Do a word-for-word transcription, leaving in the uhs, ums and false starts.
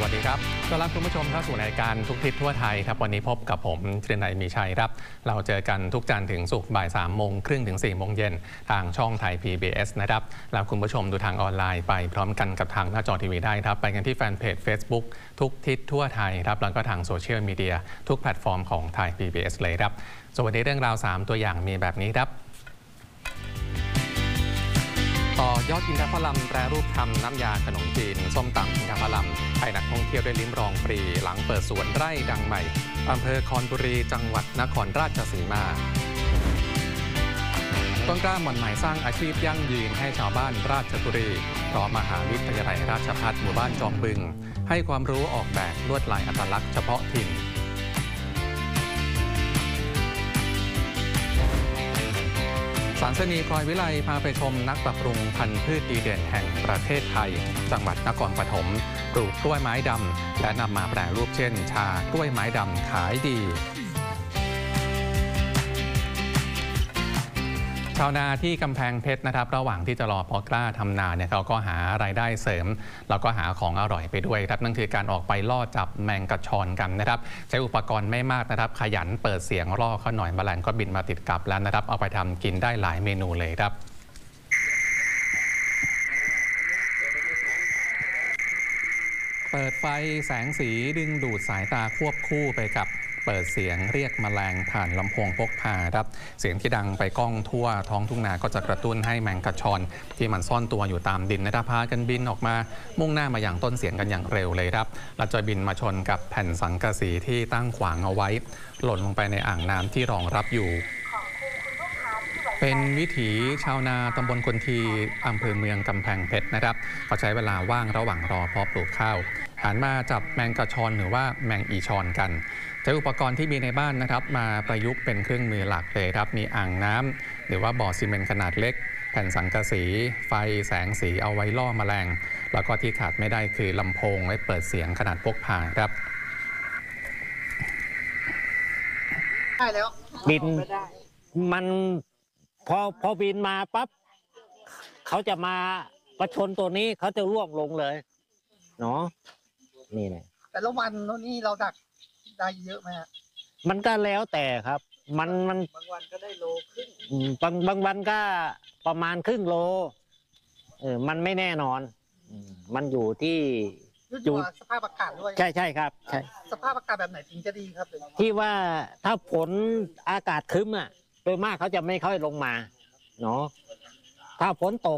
วัสดีครับต้อนรับคุณผู้ชมเข้าสู่รายการทุกทิศทั่วไทยครับวันนี้พบกับผมเทรนไนมีชัยครับเราเจอกันทุกจันทร์ถึงศุกร์บ่ายสามโมงครึ่งถึงสี่โมงเย็นทางช่องไทย พี บี เอส นะครับแล้วคุณผู้ชมดูทางออนไลน์ไปพร้อมกันกับทางหน้าจอทีวีได้ครับไปกันที่แฟนเพจ Facebook ทุกทิศทั่วไทยครับแล้วก็ทางโซเชียลมีเดียทุกแพลตฟอร์มของไทย พี บี เอส เลยครับสวัสดีเรื่องราวสามตัวอย่างมีแบบนี้ครับต่อยอดอินทผลัมแปรรูปทำน้ำยาขนมจีนส้มตำอินทผลัมให้นักท่องเที่ยวได้ลิ้มลองฟรีหลังเปิดสวนไร่ดังใหม่อำเภอคอนบุรีจังหวัดนครราชสีมาต้นกล้าหม่อนไหมสร้างอาชีพยั่งยืนให้ชาวบ้านราชบุรีพร้อมมหาวิทยาลัยราชภัฏหมู่บ้านจอมบึงให้ความรู้ออกแบบลวดลายอัตลักษณ์เฉพาะถิ่นสารสนีพลอยวิไลพาไปชมนักปรับปรุงพันธุ์พืชดีเด่นแห่งประเทศไทยจังหวัดนครปฐมปลูกกล้วยไม้ดำและนำมาแปรรูปเช่นชากล้วยไม้ดำขายดีชาวนาที่กำแพงเพชรนะครับระหว่างที่จะรอพอกล้าทำนาเนี่ยเขาก็หารายได้เสริมแล้วก็หาของอร่อยไปด้วยครับนั่นคือการออกไปล่อจับแมงกะชอนกันนะครับใช้อุปกรณ์ไม่มากนะครับขยันเปิดเสียงล่อเขาหน่อยแมลงก็บินมาติดกับแล้วนะครับเอาไปทำกินได้หลายเมนูเลยครับเปิดไฟแสงสีดึงดูดสายตาควบคู่ไปกับเปิดเสียงเรียกแมลงผ่านลำโพงพกพาครับเสียงที่ดังไปก้องทั่วท้องทุ่งนาก็จะกระตุ้นให้แมงกะชอนที่มันซ่อนตัวอยู่ตามดินนะครับพากันบินออกมามุ่งหน้ามาอย่างต้นเสียงกันอย่างเร็วเลยครับแล้วจะบินมาชนกับแผ่นสังกะสีที่ตั้งขวางเอาไว้หล่นลงไปในอ่างน้ำที่รองรับอยู่เป็นวิถีชาวนาตำบลคนทีอำเภอเมืองกำแพงเพชรนะครับเขาใช้เวลาว่างระหว่างรอเพาะปลูกข้าวหันมาจับแมงกะชอนหรือว่าแมงอีชอนกันใช้อุปกรณ์ที่มีในบ้านนะครับมาประยุกต์เป็นเครื่องมือหลักเลยครับมีอ่างน้ำหรือว่าบ่อซีเมนต์ขนาดเล็กแผ่นสังกะสีไฟแสงสีเอาไว้ล่อแมลงแล้วก็ที่ขาดไม่ได้คือลำโพงไว้เปิดเสียงขนาดพกพาครับได้แล้วบินมันพอพอบินมาปั๊บเขาจะมาประชนตัวนี้เขาจะร่วงลงเลยเนาะนี่แหละแต่ละวันโน่นนี่เราดักได้เยอะไหมฮะมันก็แล้วแต่ครับมันมันบางวันก็ได้โลครึ่งบางบางวันก็ประมาณครึ่งโลเออมันไม่แน่นอนมันอยู่ที่อยู่สภาพอากาศด้วยใช่ใช่ครับใช่สภาพอากาศแบบไหนถึงจะดีครับที่ว่าถ้าฝนอากาศครึ้มอ่ะโดยมากเขาจะไม่ค่อยลงมาเนาะถ้าฝนตก